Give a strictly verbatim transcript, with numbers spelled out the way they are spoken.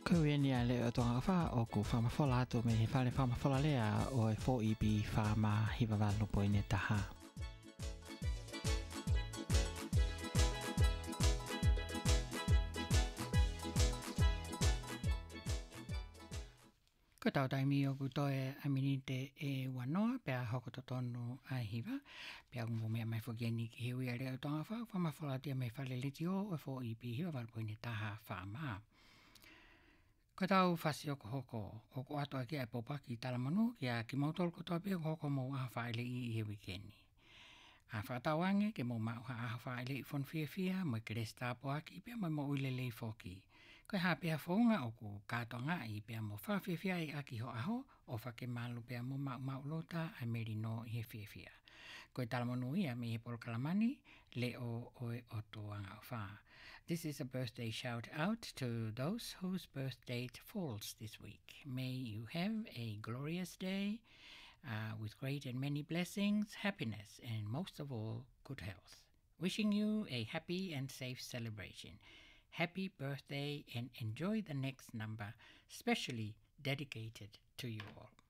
Kuenia le o tonga wha o ku whamawhola ato me he whare whamawhola lea o e four E B whama hiwa wano poine taha. Ko tau taimi o ku toe aminite e wanoa pia hoko to tonu ai hiwa. Pia umu mea mai whakiani ki hewi a leo tonga wha whamawhola tia me whale liti o e four E B hiwa wano poine taha whama. Ko tau whasi o ko hoko o ko ato ki ai popaki talamanu ki a ki mautol ko topi o hoko mo aha whaile i he wikeni. A whatawange ke mo mauha aha whaile i fon fia fia mo i keres tāpo aki pia mo mo uilele i foki. Ko ha pia whaunga o ku kātonga i pia mo wha fia fia i aki ho aho o whake malu pia mo mau mau lota a meri no i he fia fia. Ko talamanu ia me he pol kalamani le o oe o toanga o wha. This is a birthday shout out to those whose birth date falls this week. May you have a glorious day uh, with great and many blessings, happiness, and most of all, good health. Wishing you a happy and safe celebration. Happy birthday and enjoy the next number, specially dedicated to you all.